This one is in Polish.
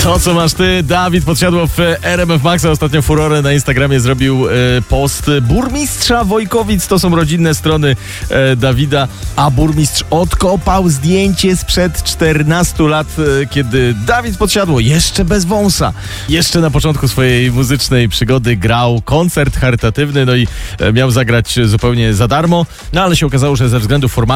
To, co masz ty, Dawid Podsiadło w RMF Maxa. Ostatnio furorę na Instagramie zrobił post burmistrza Wojkowic. To są rodzinne strony Dawida, a burmistrz odkopał zdjęcie sprzed 14 lat, kiedy Dawid Podsiadło, jeszcze bez wąsa, jeszcze na początku swojej muzycznej przygody grał koncert charytatywny, no i miał zagrać zupełnie za darmo, no ale się okazało, że ze względów formalnych